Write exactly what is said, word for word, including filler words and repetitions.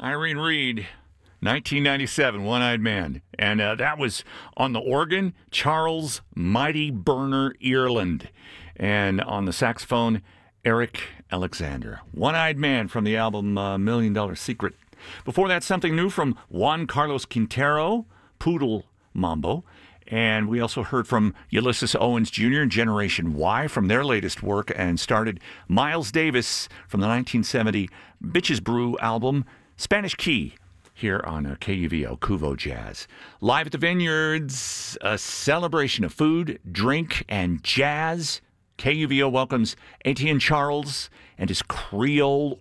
Irene Reed, nineteen ninety-seven, One-Eyed Man. And uh, that was on the organ, Charles Mighty Burner Earland. And on the saxophone, Eric Alexander. One-Eyed Man from the album uh, Million Dollar Secret. Before that, something new from Juan Carlos Quintero, Poodle Mambo. And we also heard from Ulysses Owens Junior and Generation Y from their latest work, and started Miles Davis from the nineteen seventy Bitches Brew album, Spanish Key, here on uh, K U V O, Kuvo Jazz. Live at the Vineyards, a celebration of food, drink, and jazz. K U V O welcomes Etienne Charles and his Creole